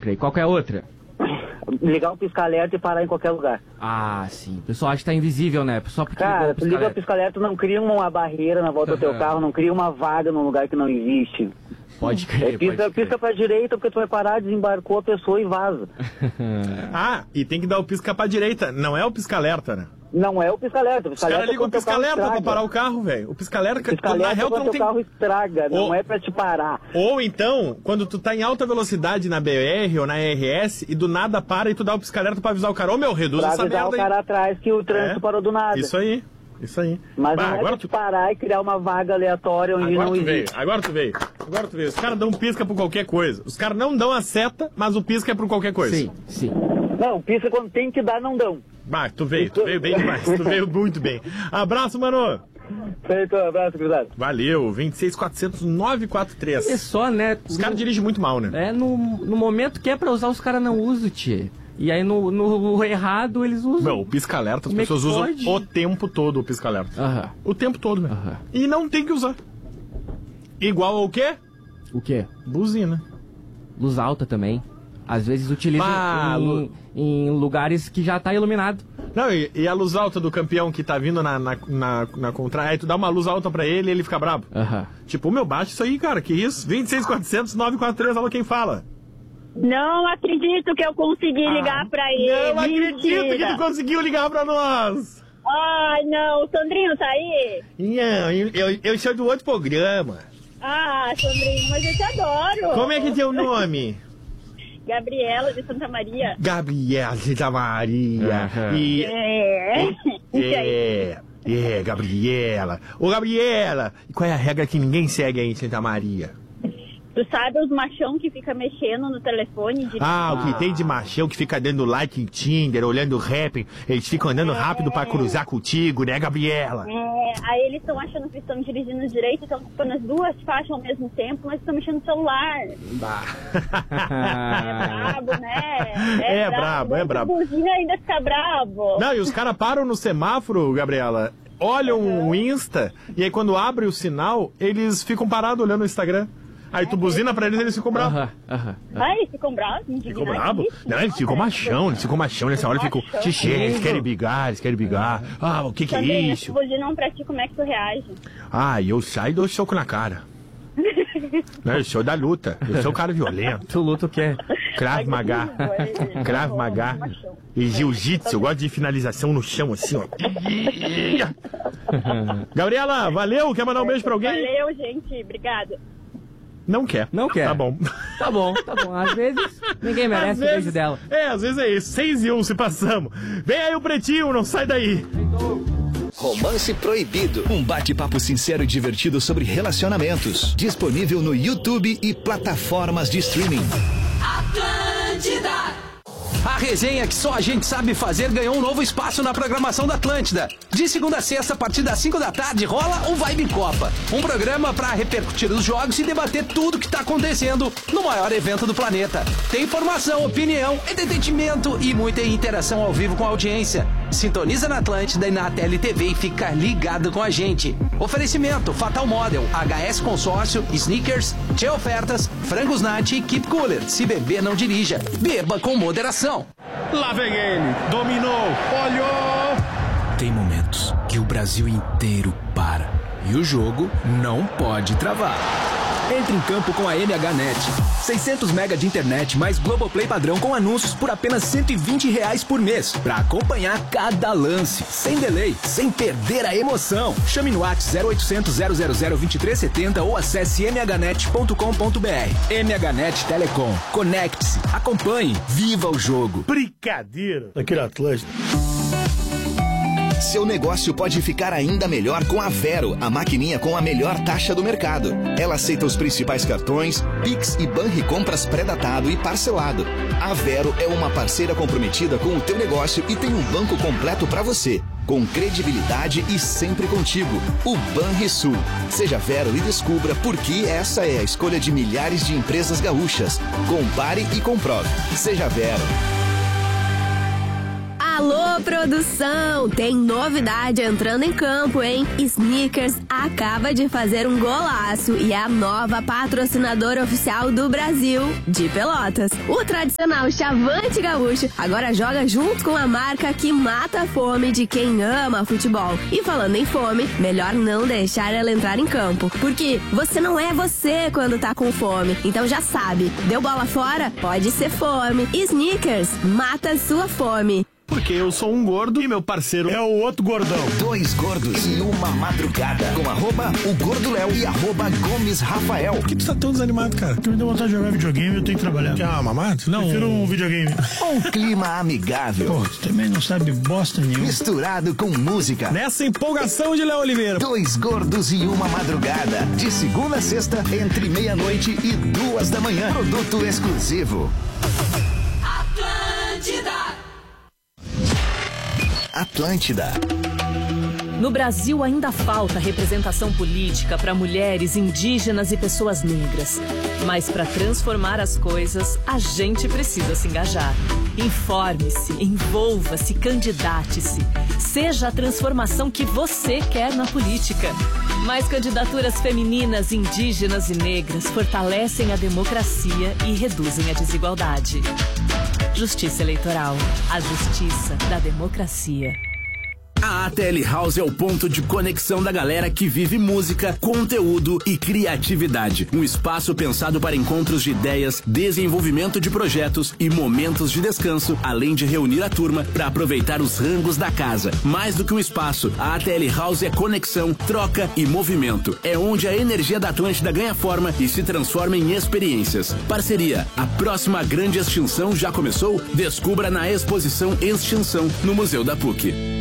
crer. Qual que é a outra? Ligar o pisca-alerta e parar em qualquer lugar. Ah, sim. O pessoal acha que tá invisível, né? Só porque Cara, tu liga o pisca-alerta, não cria uma barreira na volta do teu carro, não cria uma vaga num lugar que não existe. Pode crer, Pisca pra direita porque tu vai parar, desembarcou a pessoa e vaza. E tem que dar o pisca pra direita. Não é o pisca-alerta, né? Não é o pisca-alerta. Os caras ligam o pisca-alerta pra parar o carro, velho. O pisca-alerta, na real, tu não tem... o carro estraga, não é pra te parar. Ou então, quando tu tá em alta velocidade na BR ou na RS e do nada para e tu dá o pisca-alerta pra avisar o cara. Ô, meu, reduz essa merda aí. Pra avisar o cara atrás que o trânsito parou do nada. Isso aí. Mas não é pra te parar e criar uma vaga aleatória onde não existe. Agora tu veio. Os caras dão pisca por qualquer coisa. Os caras não dão a seta, mas o pisca é por qualquer coisa. Sim. Não, pisca quando tem que dar, não dão. Tu veio bem demais. Tu veio muito bem. Abraço, mano. Feito, abraço, cruzado. Valeu, 26.400.943. É só, né? Os caras dirigem muito mal, né? No momento que é pra usar, os caras não usam, tchê. E aí no errado eles usam. Não, o pisca-alerta as pessoas usam o tempo todo o pisca-alerta. O tempo todo, né? E não tem que usar. Igual ao quê? O quê? Buzina. Luz alta também. Às vezes utiliza em lugares que já tá iluminado. Não, e a luz alta do campeão que tá vindo na contra... Aí tu dá uma luz alta pra ele e ele fica brabo. Tipo, meu, baixa isso aí, cara, que isso? 26.400.943, alô, quem fala? Não acredito que eu consegui ligar pra ele. Não acredito que tu conseguiu ligar pra nós. Ai, não, o Sandrinho tá aí? Não, eu sou do outro programa. Ah, Sandrinho, mas eu te adoro. Como é que é teu nome? Gabriela de Santa Maria. Gabriela de Santa Maria. Gabriela. Ô, Gabriela, qual é a regra que ninguém segue aí em Santa Maria? Tu sabe os machão que fica mexendo no telefone? O que tem de machão que fica dando like em Tinder, olhando rap, eles ficam andando rápido pra cruzar contigo, né, Gabriela? Aí eles estão achando que estão dirigindo direito, estão ocupando as duas faixas ao mesmo tempo, mas estão mexendo no celular. É brabo, né? É brabo. O buzina ainda fica brabo. Não, e os caras param no semáforo, Gabriela, olham o Insta, e aí quando abre o sinal, eles ficam parados olhando o Instagram. Aí tu buzina pra eles ficam bravos. Eles ficam bravos? Ficam bravos? Não, eles ficam machão, nessa hora ficam... Eles querem brigar, o que é isso? Se buzinam pra ti, como é que tu reage? Eu saio e dou soco na cara. Eu sou da luta, eu sou um cara violento. Tu luta o quê? Krav Maga. E jiu-jitsu, eu gosto de finalização no chão, assim, ó. Gabriela, valeu, quer mandar um beijo pra alguém? Valeu, gente, obrigada. Não quer. Tá bom. Às vezes ninguém merece o beijo dela. Às vezes é isso. 6-1 se passamos. Vem aí o Pretinho, não sai daí. Romance Proibido. Um bate-papo sincero e divertido sobre relacionamentos. Disponível no YouTube e plataformas de streaming. Atlântida. A resenha que só a gente sabe fazer ganhou um novo espaço na programação da Atlântida. De segunda a sexta, a partir das 5 da tarde, rola o Vibe Copa. Um programa para repercutir os jogos e debater tudo que tá acontecendo no maior evento do planeta. Tem informação, opinião, entretenimento e muita interação ao vivo com a audiência. Sintoniza na Atlântida e na TLTV e fica ligado com a gente. Oferecimento Fatal Model, HS Consórcio, Sneakers, Tchê Ofertas, Frangos Nat e Keep Cooler. Se beber, não dirija. Beba com moderação. Lá vem ele, dominou, olhou. Tem momentos que o Brasil inteiro para e o jogo não pode travar. Entre em campo com a MHNet. 600 mega de internet mais Globoplay padrão com anúncios por apenas R$120 por mês. Pra acompanhar cada lance, sem delay, sem perder a emoção. Chame no WhatsApp 0800 000 2370 ou acesse mhnet.com.br. MHNet Telecom. Conecte-se, acompanhe, viva o jogo. Brincadeira. Aqui na Atlântida. Seu negócio pode ficar ainda melhor com a Vero, a maquininha com a melhor taxa do mercado. Ela aceita os principais cartões, Pix e Banricompras pré-datado e parcelado. A Vero é uma parceira comprometida com o teu negócio e tem um banco completo para você, com credibilidade e sempre contigo. O Banrisul. Seja Vero e descubra por que essa é a escolha de milhares de empresas gaúchas. Compare e comprove. Seja Vero. A Alô, produção! Tem novidade entrando em campo, hein? Snickers acaba de fazer um golaço e é a nova patrocinadora oficial do Brasil, de Pelotas. O tradicional Chavante Gaúcho agora joga junto com a marca que mata a fome de quem ama futebol. E falando em fome, melhor não deixar ela entrar em campo, porque você não é você quando tá com fome. Então já sabe, deu bola fora? Pode ser fome. Snickers, mata a sua fome. Porque eu sou um gordo e meu parceiro é o outro gordão. 2 gordos e uma madrugada. Com @o Gordo Léo e @Gomes Rafael. Por que tu tá tão desanimado, cara? Tu me deu vontade de jogar videogame e eu tenho que trabalhar. Quer uma mamada? Não. Prefiro um videogame. Um clima amigável. Pô, tu também não sabe bosta nenhuma. Misturado com música. Nessa empolgação de Léo Oliveira. 2 gordos e uma madrugada. De segunda a sexta, entre meia-noite e 2 da manhã. Produto exclusivo. Atlântida. No Brasil ainda falta representação política para mulheres, indígenas e pessoas negras. Mas para transformar as coisas, a gente precisa se engajar. Informe-se, envolva-se, candidate-se. Seja a transformação que você quer na política. Mais candidaturas femininas, indígenas e negras fortalecem a democracia e reduzem a desigualdade. Justiça Eleitoral. A justiça da democracia. A ATL House é o ponto de conexão da galera que vive música, conteúdo e criatividade. Um espaço pensado para encontros de ideias, desenvolvimento de projetos e momentos de descanso, além de reunir a turma para aproveitar os rangos da casa. Mais do que um espaço, a ATL House é conexão, troca e movimento. É onde a energia da Atlântida ganha forma e se transforma em experiências. Parceria. A próxima grande extinção já começou? Descubra na exposição Extinção no Museu da PUC.